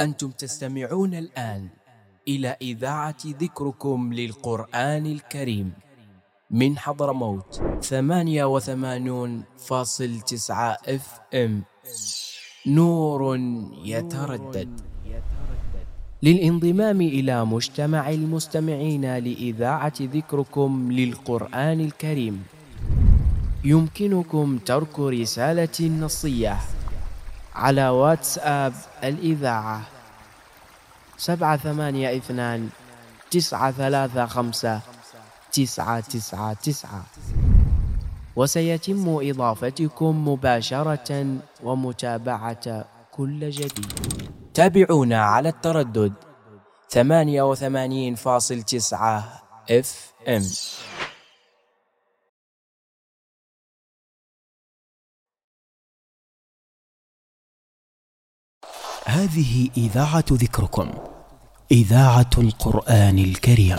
أنتم تستمعون الآن إلى إذاعة ذكركم للقرآن الكريم من حضرموت 88.9 FM. نور يتردد. للانضمام إلى مجتمع المستمعين لإذاعة ذكركم للقرآن الكريم يمكنكم ترك رسالة نصية على واتساب الإذاعة 782-935-999، وسيتم إضافتكم مباشرة ومتابعة كل جديد. تابعونا على التردد 88.9 FM. هذه إذاعة ذكركم، إذاعة القرآن الكريم.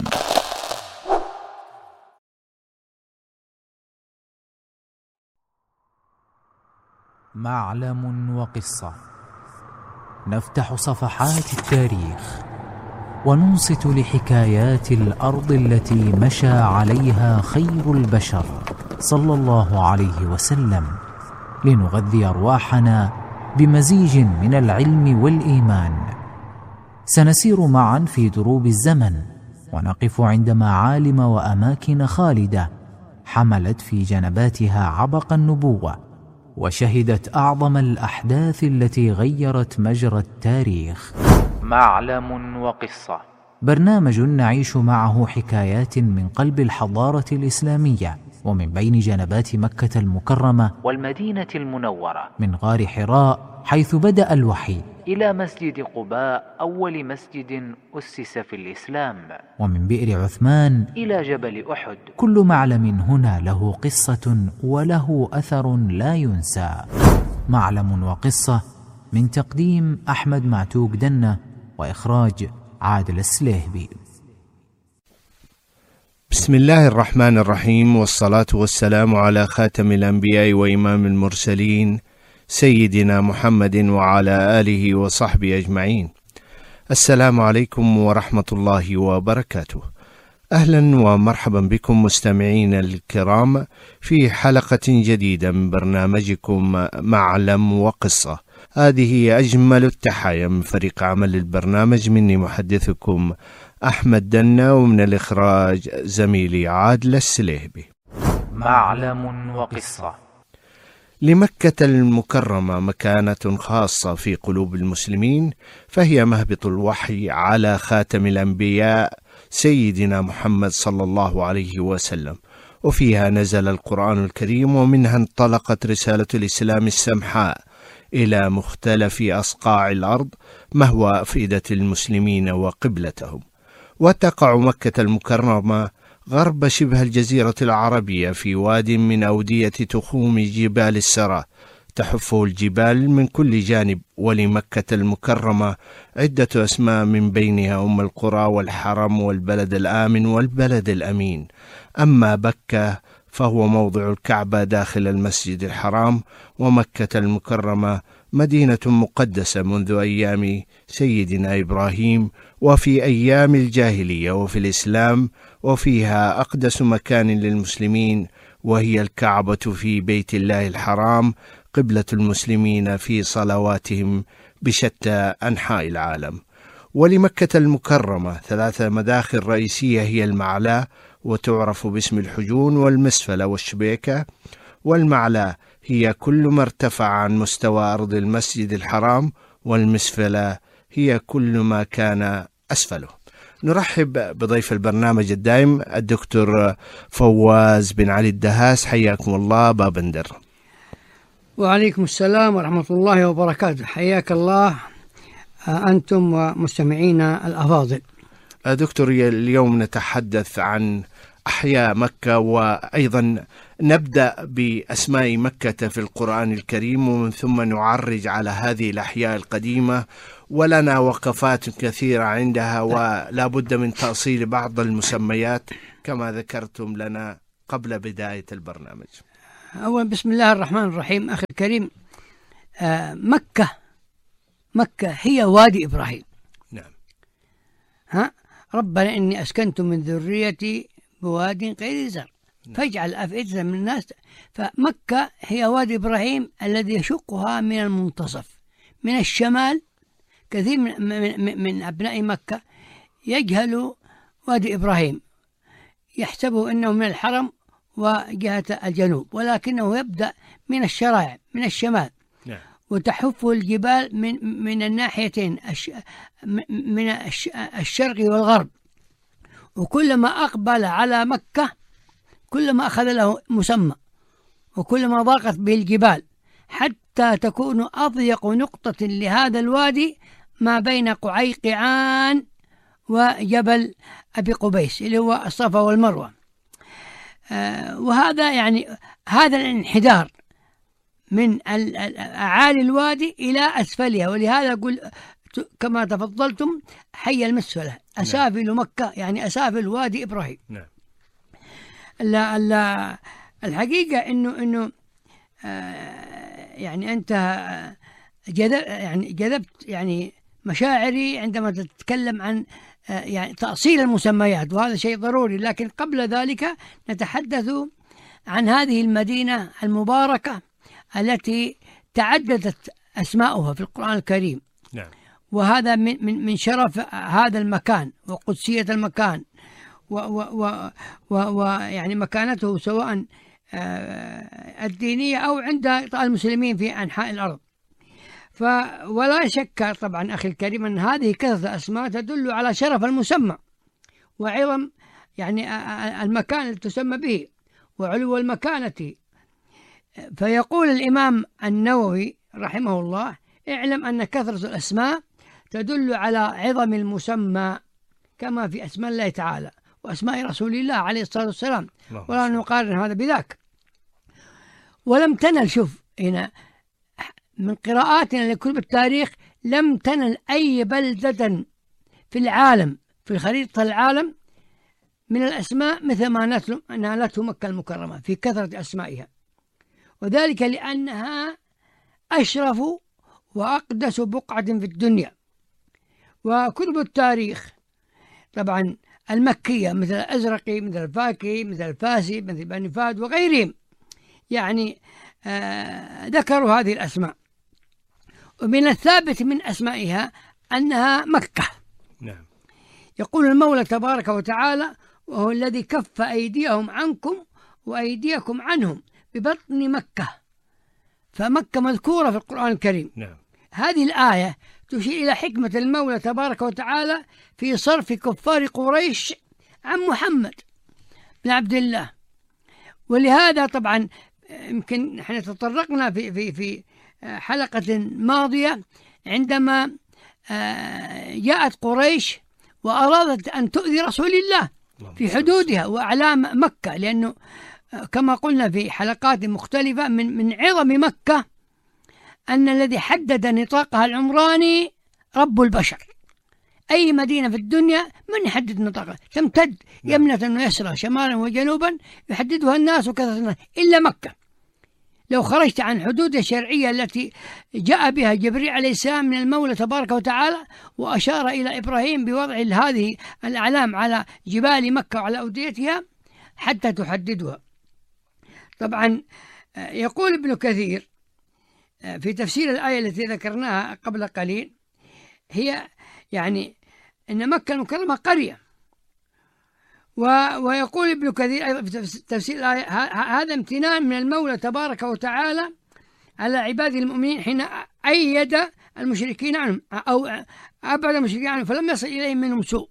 معلم وقصة، نفتح صفحات التاريخ وننصت لحكايات الأرض التي مشى عليها خير البشر صلى الله عليه وسلم، لنغذي أرواحنا بمزيج من العلم والإيمان. سنسير معا في دروب الزمن ونقف عند معالم وأماكن خالدة حملت في جنباتها عبق النبوة وشهدت أعظم الأحداث التي غيرت مجرى التاريخ. معلم وقصة، برنامج نعيش معه حكايات من قلب الحضارة الإسلامية ومن بين جنبات مكة المكرمة والمدينة المنورة، من غار حراء حيث بدأ الوحي إلى مسجد قباء أول مسجد أسس في الإسلام، ومن بئر عثمان إلى جبل أحد. كل معلم هنا له قصة وله أثر لا ينسى. معلم وقصة، من تقديم أحمد معتوق دنة وإخراج عادل السليهبي. بسم الله الرحمن الرحيم، والصلاة والسلام على خاتم الأنبياء وإمام المرسلين سيدنا محمد وعلى آله وصحبه أجمعين. السلام عليكم ورحمة الله وبركاته. أهلا ومرحبا بكم مستمعين الكرام في حلقة جديدة من برنامجكم معلم وقصة. هذه أجمل التحايا من فريق عمل البرنامج، مني محدثكم أحمد دنة، ومن الإخراج زميلي عادل السليهبي. معلم وقصة. لمكة المكرمة مكانة خاصة في قلوب المسلمين، فهي مهبط الوحي على خاتم الأنبياء سيدنا محمد صلى الله عليه وسلم، وفيها نزل القرآن الكريم، ومنها انطلقت رسالة الإسلام السمحاء إلى مختلف أصقاع الأرض مهوى أفئدة المسلمين وقبلتهم. وتقع مكة المكرمة غرب شبه الجزيرة العربية في واد من أودية تخوم جبال السرى، تحفه الجبال من كل جانب. ولمكة المكرمة عدة أسماء، من بينها أم القرى والحرم والبلد الآمن والبلد الأمين. أما بكة فهو موضع الكعبة داخل المسجد الحرام، ومكة المكرمة مدينة مقدسة منذ أيام سيدنا إبراهيم وفي أيام الجاهلية وفي الإسلام، وفيها أقدس مكان للمسلمين، وهي الكعبة في بيت الله الحرام، قبلة المسلمين في صلواتهم بشتى أنحاء العالم. ولمكة المكرمة 3 مداخل رئيسية، هي المعلى، وتعرف باسم الحجون والمسفلة والشبيكة. والمعلى هي كل ما ارتفع عن مستوى أرض المسجد الحرام، والمسفلة هي كل ما كان أسفله. نرحب بضيف البرنامج الدائم الدكتور فواز بن علي الدهاس، حياكم الله بابندر. وعليكم السلام ورحمة الله وبركاته، حياك الله أنتم ومستمعينا الأفاضل. دكتور، اليوم نتحدث عن أحياء مكة، وأيضا نبدأ بأسماء مكة في القرآن الكريم، ومن ثم نعرج على هذه الأحياء القديمة، ولنا وقفات كثيرة عندها، ولا بد من تأصيل بعض المسميات كما ذكرتم لنا قبل بداية البرنامج. أولا بسم الله الرحمن الرحيم. أخي الكريم، مكة مكة هي وادي إبراهيم. نعم. ربنا إني أسكنت من ذريتي بواد غير ذي زرع فاجعل أفئدة من الناس. فمكة هي وادي إبراهيم الذي يشقها من المنتصف من الشمال. كثير من أبناء مكة يجهلوا وادي إبراهيم، يحسبوا أنه من الحرم وجهة الجنوب، ولكنه يبدأ من الشرائع من الشمال. نعم. وتحفه الجبال من الناحيتين، من الشرق والغرب. وكلما أقبل على مكة كلما أخذ له مسمى، وكلما ضاقت به الجبال، حتى تكون أضيق نقطة لهذا الوادي ما بين قعيقعان وجبل أبي قبيس اللي هو الصفا والمروة. وهذا يعني هذا الانحدار من أعالي الوادي إلى أسفلها، ولهذا أقول كما تفضلتم حي المسفلة أسافل مكة، يعني أسافل وادي إبراهيم. نعم. الحقيقة إنه يعني أنت جذبت يعني مشاعري عندما تتكلم عن يعني تأصيل المسميات، وهذا شيء ضروري. لكن قبل ذلك نتحدث عن هذه المدينة المباركة التي تعددت أسماؤها في القرآن الكريم. نعم. وهذا من شرف هذا المكان وقدسية المكان ويعني مكانته سواء الدينية أو عند المسلمين في أنحاء الأرض. ولا شك طبعا أخي الكريم أن هذه كثرة أسماء تدل على شرف المسمى وعظم يعني المكان اللي تسمى به وعلو المكانة. فيقول الإمام النووي رحمه الله: اعلم أن كثرة الأسماء تدل على عظم المسمى كما في أسماء الله تعالى وأسماء رسول الله عليه الصلاة والسلام، ولا نقارن هذا بذاك. ولم تنل، شوف هنا من قراءاتنا لكتب التاريخ، لم تنل أي بلدة في العالم في خريطة العالم من الأسماء مثل ما نالته مكة المكرمة في كثرة أسمائها، وذلك لأنها أشرف وأقدس بقعة في الدنيا. وكتب التاريخ طبعا المكية مثل الأزرقي مثل الفاكي مثل الفاسي مثل بني فهد وغيرهم يعني ذكروا هذه الأسماء. ومن الثابت من أسمائها أنها مكة. نعم. يقول المولى تبارك وتعالى: وهو الذي كف أيديهم عنكم وأيديكم عنهم ببطن مكة. فمكة مذكورة في القرآن الكريم. نعم. هذه الآية تشير إلى حكمة المولى تبارك وتعالى في صرف كفار قريش عن محمد بن عبد الله. ولهذا طبعا يمكن نحن تطرقنا في حلقة ماضية عندما جاءت قريش وأرادت أن تؤذي رسول الله في حدودها وأعلام مكة، لأنه كما قلنا في حلقات مختلفة من عظم مكة أن الذي حدد نطاقها العمراني رب البشر. أي مدينة في الدنيا من يحدد نطاقها؟ تمتد يمنة ويسرى شمالا وجنوبا يحددها الناس وكثرة الناس، إلا مكة. لو خرجت عن حدود الشرعية التي جاء بها جبريل عليه السلام من المولى تبارك وتعالى وأشار إلى إبراهيم بوضع هذه الأعلام على جبال مكة وعلى أوديتها حتى تحددها. طبعا يقول ابن كثير في تفسير الآية التي ذكرناها قبل قليل، هي يعني أن مكة المكرمة قرية. ويقول ابن كثير أيضا في تفسير الآية: هذا امتنان من المولى تبارك وتعالى على عباده المؤمنين حين أيد المشركين عنهم أو أبعد المشركين عنهم فلم يصل إليهم منهم سوء.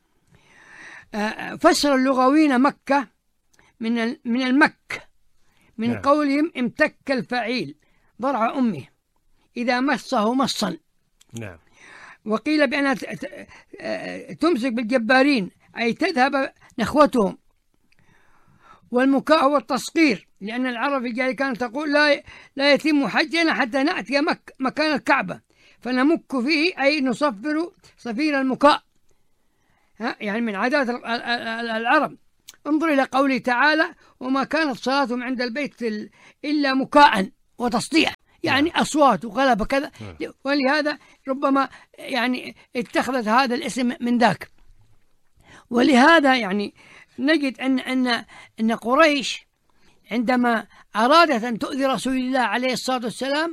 فسر اللغويين مكة من المك من قولهم امتك الفعيل ضرع أمه إذا مسه مصا. نعم. وقيل بأنها تمسك بالجبارين أي تذهب نخوتهم. والمكاء هو التصغير، لأن العرب الجاهلية كانت تقول لا يتم حجنا حتى نأتي مكان الكعبة فنمك فيه، أي نصفر صفير المكاء، يعني من عادات العرب. انظر إلى قوله تعالى: وما كانت صلاتهم عند البيت إلا مكاء وتصديع، يعني أصوات وغلبة كذا، ولهذا ربما يعني اتخذت هذا الاسم من ذاك. ولهذا يعني نجد أن قريش عندما أرادت أن تؤذي رسول الله عليه الصلاة والسلام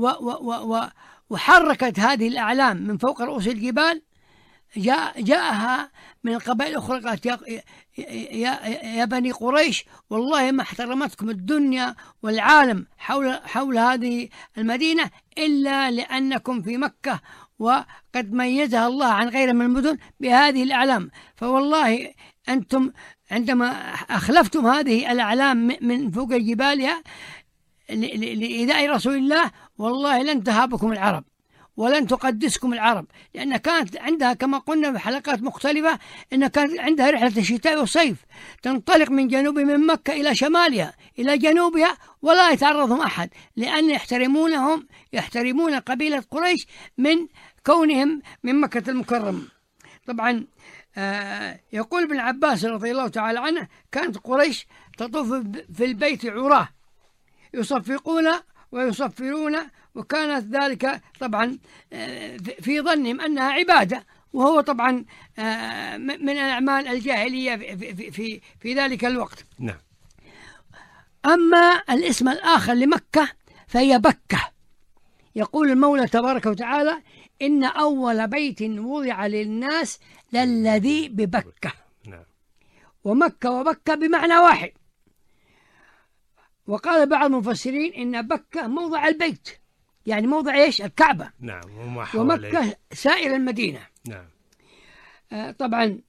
وحركت هذه الأعلام من فوق رؤوس الجبال، جاءها من القبائل الأخرى قالت يا بني قريش والله ما احترمتكم الدنيا والعالم حول هذه المدينة إلا لأنكم في مكة، وقد ميزها الله عن غيرها من المدن بهذه الأعلام، فوالله أنتم عندما أخلفتم هذه الأعلام من فوق جبالها لإيذاء رسول الله والله لن تهابكم العرب ولن تقدسكم العرب، لأن كانت عندها كما قلنا في حلقات مختلفة أن كانت عندها رحلة الشتاء والصيف، تنطلق من جنوب من مكة إلى شمالها إلى جنوبها ولا يتعرضهم أحد، لأن يحترمون قبيلة قريش من كونهم من مكة المكرمة. طبعا يقول ابن عباس رضي الله تعالى عنه كانت قريش تطوف في البيت عراه يصفقون ويصفرون، وكانت ذلك طبعا في ظنهم أنها عبادة، وهو طبعا من الأعمال الجاهلية في ذلك الوقت. نعم. أما الاسم الآخر لمكة فهي بكة. يقول المولى تبارك وتعالى إن أول بيت وضع للناس للذي ببكة. نعم. ومكة وبكة بمعنى واحد. وقال بعض المفسرين إن بكة موضع البيت، يعني موضع إيش؟ الكعبة. نعم. ومكة سائر المدينة. نعم. طبعا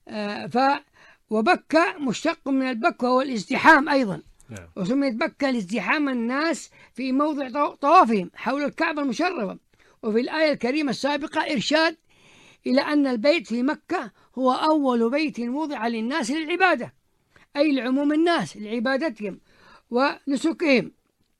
وبكة مشتق من البك وهو الازدحام أيضا. نعم. وسميت بكة لازدحام الناس في موضع طوافهم حول الكعبة المشرفة. وفي الآية الكريمة السابقة إرشاد إلى أن البيت في مكة هو أول بيت وضع للناس للعبادة، أي لعموم الناس لعبادتهم ونسكهم.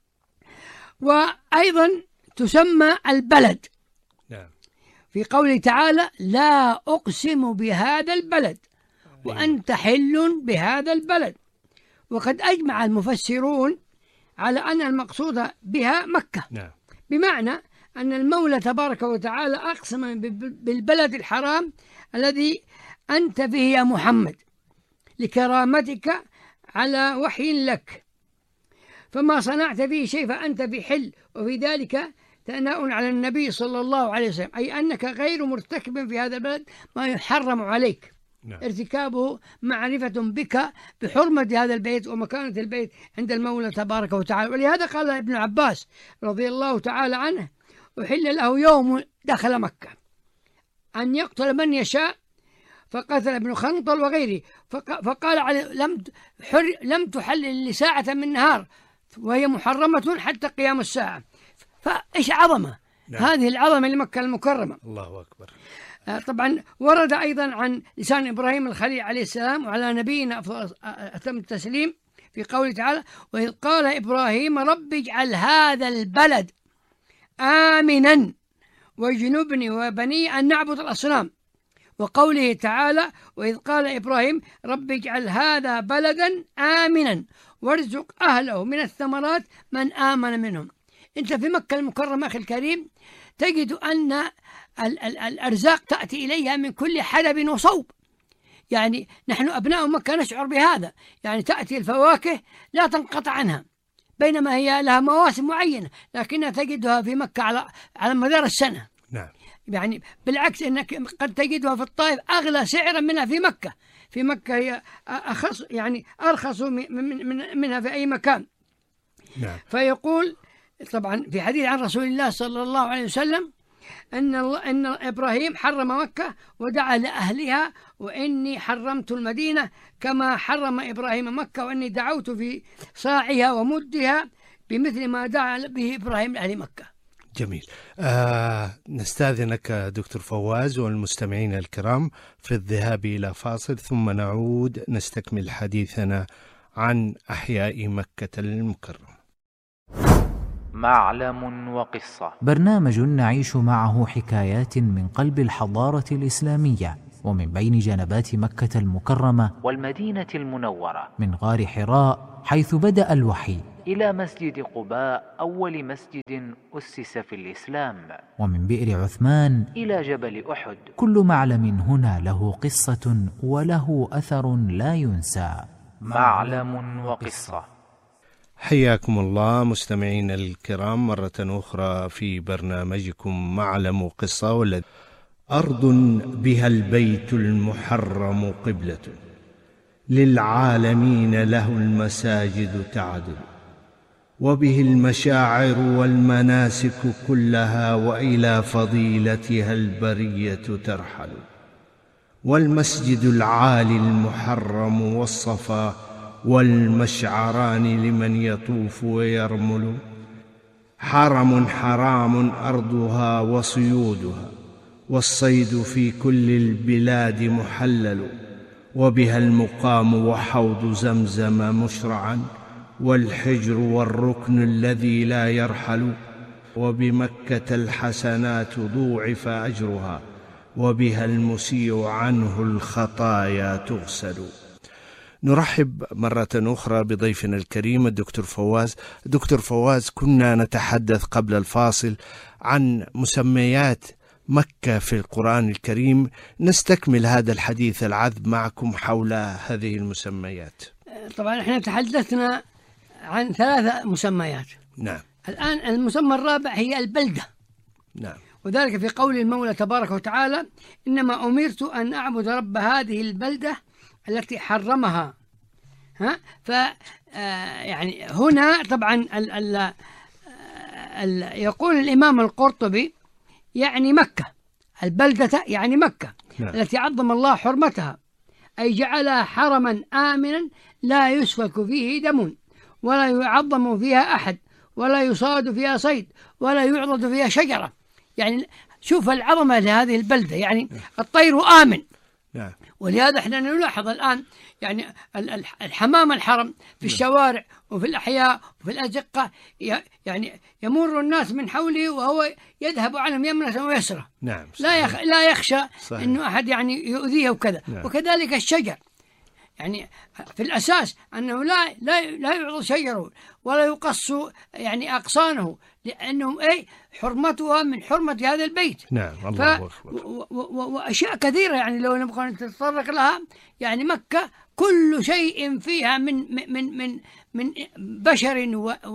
وأيضا تسمى البلد. نعم. في قوله تعالى لا أقسم بهذا البلد وأنت حل بهذا البلد. وقد أجمع المفسرون على أن المقصود بها مكة. نعم. بمعنى أن المولى تبارك وتعالى أقسم بالبلد الحرام الذي أنت فيه يا محمد لكرامتك على وحي لك، فما صنعت فيه شيء فأنت في حل، وفي ذلك ثناء على النبي صلى الله عليه وسلم، أي أنك غير مرتكب في هذا البلد ما يحرم عليك. نعم. ارتكابه معرفة بك بحرمة هذا البيت ومكانة البيت عند المولى تبارك وتعالى. ولهذا قال ابن عباس رضي الله تعالى عنه أحل له يوم دخل مكة أن يقتل من يشاء فقتل ابن خنطل وغيره، فقال لم تحلل لساعة من نهار وهي محرمة حتى قيام الساعة. فإيش عظمة. نعم. هذه العظمة لمكة المكرمة. الله أكبر. طبعا ورد أيضا عن لسان إبراهيم الخليل عليه السلام وعلى نبينا أتم التسليم في قوله تعالى وإذ قال إبراهيم رب اجعل هذا البلد آمنا واجنبني وبني أن نعبد الأصنام. وقوله تعالى وإذ قال إبراهيم رب اجعل هذا بلدا آمنا وارزق أهله من الثمرات من آمن منهم. أنت في مكة المكرمة أخي الكريم تجد أن الأرزاق تأتي إليها من كل حدب وصوب. يعني نحن أبناء مكة نشعر بهذا، يعني تأتي الفواكه لا تنقطع عنها، بينما هي لها مواسم معينة لكنها تجدها في مكة على مدار السنة. نعم. يعني بالعكس أنك قد تجدها في الطائف أغلى سعرا منها في مكة. في مكة هي أخص يعني أرخص منها في أي مكان. نعم. فيقول طبعا في حديث عن رسول الله صلى الله عليه وسلم أن إبراهيم حرم مكة ودعا لأهلها وإني حرمت المدينة كما حرم إبراهيم مكة وإني دعوت في صاعها ومدها بمثل ما دعا به إبراهيم لأهل مكة. جميل. نستأذنك دكتور فواز والمستمعين الكرام في الذهاب إلى فاصل ثم نعود نستكمل حديثنا عن أحياء مكة المكرمة. معلم وقصة، برنامج نعيش معه حكايات من قلب الحضارة الإسلامية ومن بين جنبات مكة المكرمة والمدينة المنورة، من غار حراء حيث بدأ الوحي إلى مسجد قباء أول مسجد أسس في الإسلام، ومن بئر عثمان إلى جبل أحد. كل معلم هنا له قصة وله أثر لا ينسى. معلم وقصة. حياكم الله مستمعين الكرام مرة أخرى في برنامجكم معلم وقصة. والذي أرض بها البيت المحرم قبلة للعالمين له المساجد تعدل، وبه المشاعر والمناسك كلها، وإلى فضيلتها البرية ترحل. والمسجد العالي المحرم والصفا والمشعران لمن يطوف ويرمل، حرم حرام أرضها وصيودها، والصيد في كل البلاد محلل. وبها المقام وحوض زمزم مشرعا، والحجر والركن الذي لا يرحل. وبمكة الحسنات ضوعف أجرها، وبها المسيء عنه الخطايا تغسل. نرحب مرة أخرى بضيفنا الكريم الدكتور فواز. دكتور فواز، كنا نتحدث قبل الفاصل عن مسميات مكة في القرآن الكريم، نستكمل هذا الحديث العذب معكم حول هذه المسميات. طبعا احنا تحدثنا عن 3 مسميات. نعم. الآن المسمى الرابع هي البلدة. نعم. وذلك في قول المولى تبارك وتعالى: إنما أمرت أن أعبد رب هذه البلدة التي حرمها. يعني هنا طبعا يقول الإمام القرطبي يعني مكة، البلدة يعني مكة. نعم. التي عظم الله حرمتها، أي جعلها حرما آمنا لا يسفك فيه دم، ولا يعظم فيها أحد، ولا يصاد فيها صيد، ولا يعضد فيها شجرة. يعني شوف العظمة لهذه البلدة، يعني الطير آمن. نعم. ولهذا احنا نلاحظ الآن يعني الحمام الحرم في الشوارع وفي الأحياء وفي الأزقة، يعني يمر الناس من حوله وهو يذهب عنهم يمنة ويسرة. نعم. لا يخشى إنه أحد يعني يؤذيه وكذا. نعم. وكذلك الشجر، يعني في الأساس أنه لا يعض شجره ولا يقص يعني أغصانه، لأنهم حرمتها من حرمة هذا البيت. نعم. الله أكبر. وأشياء كثيرة يعني لو نبغى نتطرق لها، يعني مكة كل شيء فيها من بشر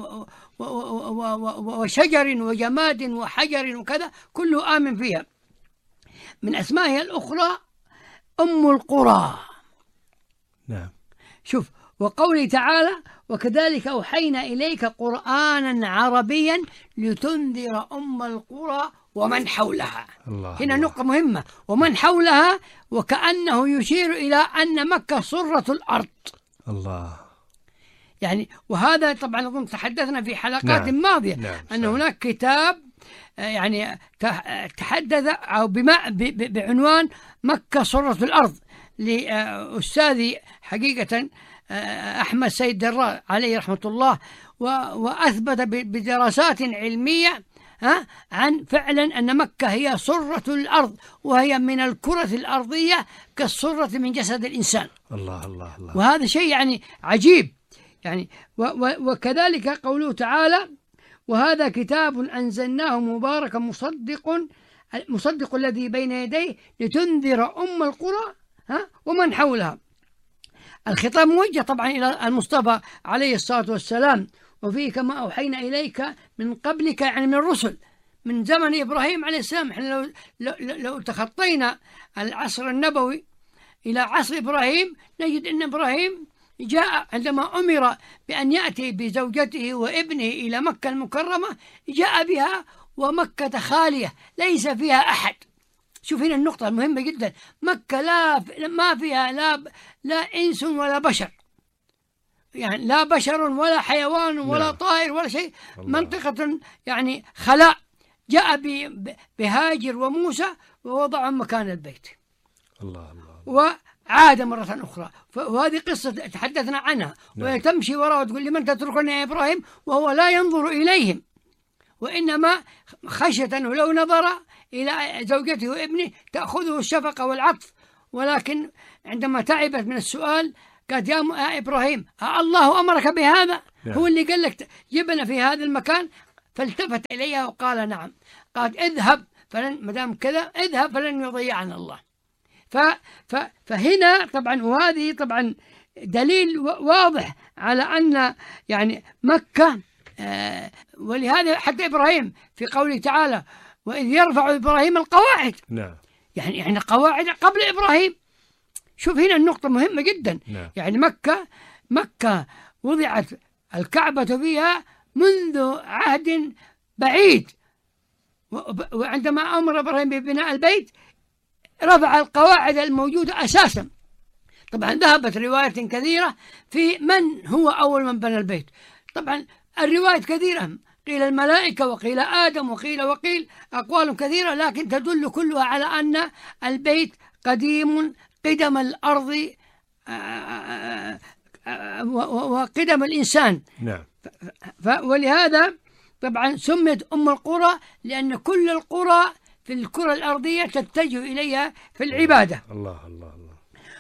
وشجر وجماد وحجر وكذا، كله آمن فيها. من أسمائها الأخرى أم القرى. نعم. شوف، وقوله تعالى: وكذلك أوحينا إليك قرآنا عربيا لتنذر أم القرى ومن حولها. هنا نقطة مهمة، ومن حولها، وكأنه يشير إلى أن مكة سرة الأرض. الله. يعني وهذا طبعا أظن تحدثنا في حلقات ماضية. نعم. أن هناك كتاب يعني تحدث أو بعنوان مكة سرة الأرض لأستاذي حقيقة أحمد سيد دراز عليه رحمة الله، وأثبت بدراسات علمية عن فعلا أن مكة هي سرة الأرض، وهي من الكرة الأرضية كالسرة من جسد الإنسان. الله الله الله. وهذا شيء يعني عجيب يعني. وكذلك قوله تعالى: وهذا كتاب أنزلناه مبارك مصدق الذي بين يديه لتنذر أم القرى ومن حولها. الخطاب موجه طبعا إلى المصطفى عليه الصلاة والسلام، وفيه كما أوحينا إليك من قبلك، يعني من الرسل من زمن إبراهيم عليه السلام. احنا لو تخطينا العصر النبوي إلى عصر إبراهيم نجد أن إبراهيم جاء عندما أمر بأن يأتي بزوجته وابنه إلى مكة المكرمة، جاء بها ومكة خالية ليس فيها أحد. شوف هنا النقطة المهمة جدا، مكة ما فيها لا إنس ولا بشر، يعني لا بشر ولا حيوان ولا طائر ولا شيء. منطقة يعني خلاء. جاء بهاجر وموسى ووضعهم مكان البيت. الله الله. وعاد مرة أخرى. وهذه قصة تحدثنا عنها. وتمشي وراء وتقول: لمن تتركني يا إبراهيم؟ وهو لا ينظر إليهم، وإنما خشية أنه لو نظر إلى زوجته وابنه تأخذه الشفقة والعطف. ولكن عندما تعبت من السؤال قالت: يا إبراهيم، الله أمرك بهذا؟ هو اللي قال لك جبنا في هذا المكان، فالتفت إليها وقال نعم. قال اذهب ما دام كذا اذهب فلن يضيعنا الله. فهنا طبعا، وهذه طبعا دليل واضح على أن يعني مكة، ولهذا حتى إبراهيم في قوله تعالى وإذ يرفع إبراهيم القواعد، نعم، يعني قواعد قبل إبراهيم. شوف هنا النقطة مهمة جدا. نعم. يعني مكة وضعت الكعبة فيها منذ عهد بعيد، وعندما أمر إبراهيم ببناء البيت رفع القواعد الموجودة أساسا. طبعا ذهبت روايات كثيرة في من هو أول من بنى البيت. طبعا الروايات كثيرة، قيل الملائكة وقيل آدم وقيل أقوال كثيرة، لكن تدل كلها على أن البيت قديم قدم الأرض وقدم الإنسان. نعم. ولهذا طبعا سميت أم القرى، لأن كل القرى في الكرة الأرضية تتجه إليها في العبادة. الله الله الله.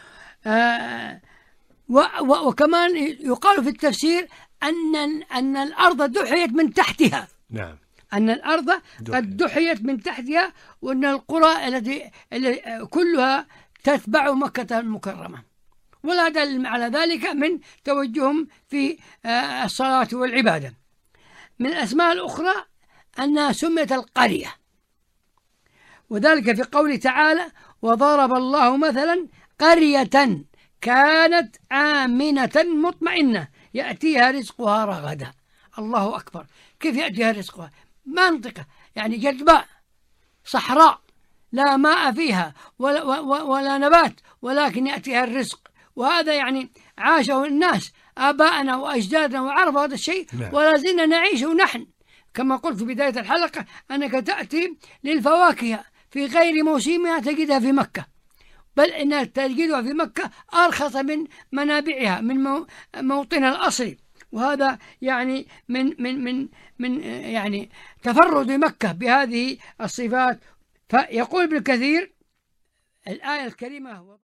وكمان يقال في التفسير أن الأرض دحيت من تحتها. نعم. أن الأرض قد دحيت من تحتها، وأن القرى التي كلها تتبع مكة المكرمة. ولا دل على ذلك من توجههم في الصلاة والعبادة. من الأسماء الأخرى أنها سميت القرية، وذلك في قوله تعالى وضرب الله مثلا قرية كانت آمنة مطمئنة يأتيها رزقها رغدا. الله أكبر، كيف يأتيها رزقها؟ منطقة يعني جدباء صحراء لا ماء فيها ولا نبات، ولكن يأتيها الرزق. وهذا يعني عاشه الناس آباءنا وأجدادنا وعرفوا هذا الشيء، ولا زلنا نعيشه نحن. كما قلت في بداية الحلقة أنك تأتي للفواكه في غير موسمها تجدها في مكة، بل إنها تجدها في مكة أرخص من منابعها، من موطنها الأصلي. وهذا يعني من يعني تفرد مكة بهذه الصفات. فيقول ابن كثير الآية الكريمة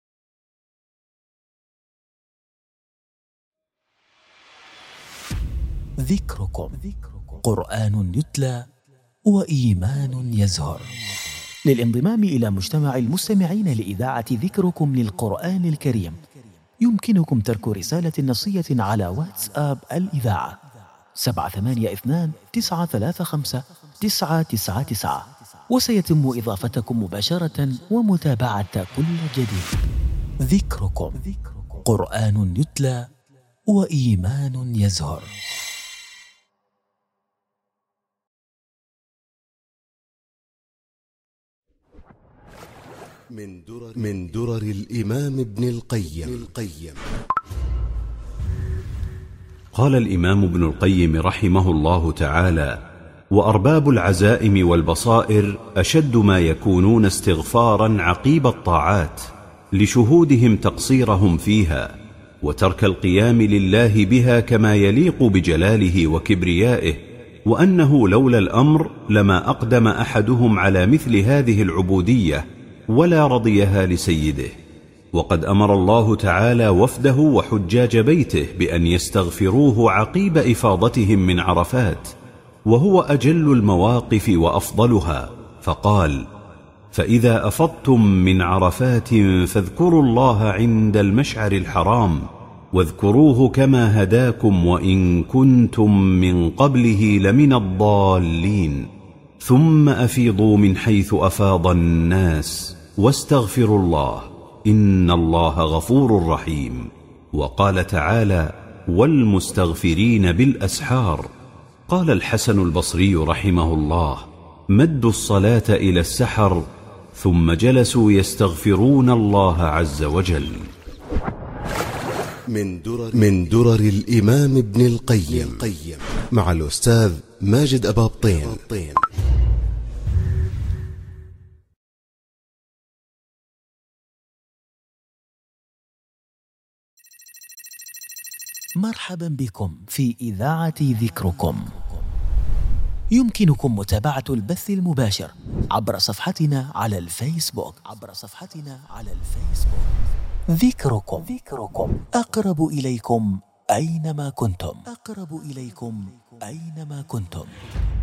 ذكركم قرآن يتلى وإيمان يزهر. للانضمام إلى مجتمع المستمعين لإذاعة ذكركم للقرآن الكريم يمكنكم ترك رسالة نصية على واتساب الإذاعة 782-935-999، وسيتم إضافتكم مباشرة ومتابعة كل جديد. ذكركم قرآن يتلى وإيمان يزهر. من درر الإمام ابن القيم. قال الإمام ابن القيم رحمه الله تعالى: وأرباب العزائم والبصائر أشد ما يكونون استغفارا عقيب الطاعات، لشهودهم تقصيرهم فيها وترك القيام لله بها كما يليق بجلاله وكبريائه، وأنه لولا الأمر لما أقدم أحدهم على مثل هذه العبودية ولا رضيها لسيده. وقد أمر الله تعالى وفده وحجاج بيته بأن يستغفروه عقيب إفاضتهم من عرفات، وهو أجل المواقف وأفضلها، فقال: فإذا أفضتم من عرفات فاذكروا الله عند المشعر الحرام، واذكروه كما هداكم وإن كنتم من قبله لمن الضالين، ثم أفيضوا من حيث أفاض الناس واستغفروا الله إن الله غفور رحيم. وقال تعالى: والمستغفرين بالأسحار. قال الحسن البصري رحمه الله: مدوا الصلاة إلى السحر ثم جلسوا يستغفرون الله عز وجل. من درر الإمام ابن القيم مع الأستاذ ماجد أباطين. مرحبا بكم في إذاعة ذكركم. يمكنكم متابعة البث المباشر عبر صفحتنا على الفيسبوك. ذكركم أقرب إليكم أينما كنتم، أقرب إليكم أينما كنتم.